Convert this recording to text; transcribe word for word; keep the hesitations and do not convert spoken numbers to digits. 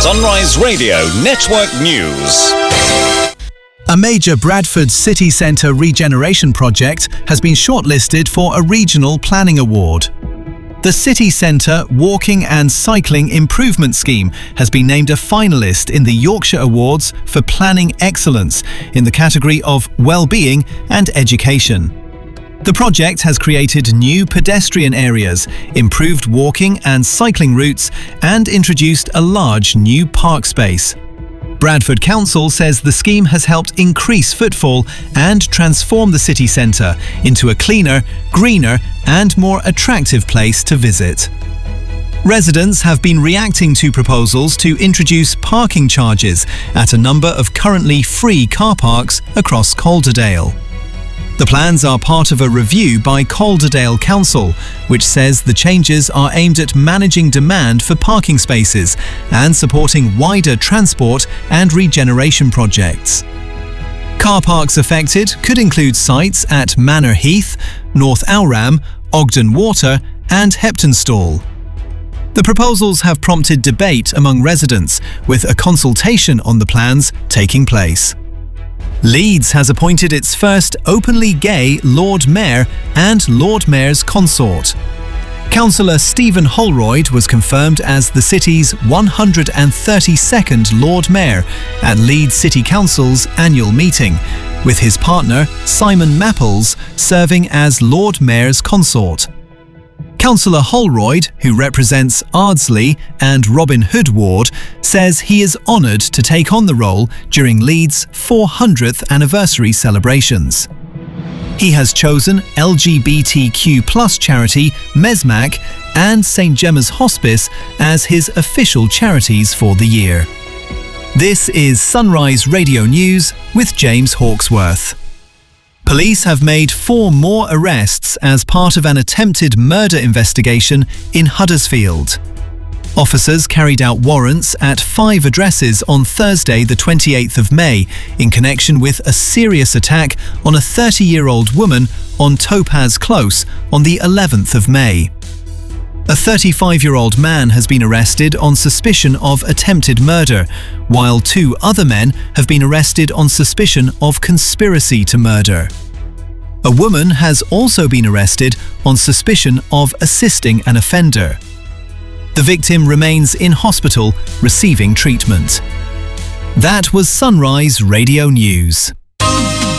Sunrise Radio Network News. A major Bradford city centre regeneration project has been shortlisted for a regional planning award. The City Centre Walking and Cycling Improvement Scheme has been named a finalist in the Yorkshire Awards for Planning Excellence in the category of Wellbeing and Education. The project has created new pedestrian areas, improved walking and cycling routes, and introduced a large new park space. Bradford Council says the scheme has helped increase footfall and transform the city centre into a cleaner, greener and more attractive place to visit. Residents have been reacting to proposals to introduce parking charges at a number of currently free car parks across Calderdale. The plans are part of a review by Calderdale Council, which says the changes are aimed at managing demand for parking spaces and supporting wider transport and regeneration projects. Car parks affected could include sites at Manor Heath, North Owram, Ogden Water and Heptonstall. The proposals have prompted debate among residents, with a consultation on the plans taking place. Leeds has appointed its first openly gay Lord Mayor and Lord Mayor's consort. Councillor Stephen Holroyd was confirmed as the city's one hundred thirty-second Lord Mayor at Leeds City Council's annual meeting, with his partner Simon Mapples serving as Lord Mayor's consort. Councillor Holroyd, who represents Ardsley and Robin Hood Ward, says he is honoured to take on the role during Leeds' four hundredth anniversary celebrations. He has chosen L G B T Q plus charity Mesmac and Saint Gemma's Hospice as his official charities for the year. This is Sunrise Radio News with James Hawksworth. Police have made four more arrests as part of an attempted murder investigation in Huddersfield. Officers carried out warrants at five addresses on Thursday the twenty-eighth of May in connection with a serious attack on a thirty-year-old woman on Topaz Close on the eleventh of May. A thirty-five-year-old man has been arrested on suspicion of attempted murder, while two other men have been arrested on suspicion of conspiracy to murder. A woman has also been arrested on suspicion of assisting an offender. The victim remains in hospital receiving treatment. That was Sunrise Radio News.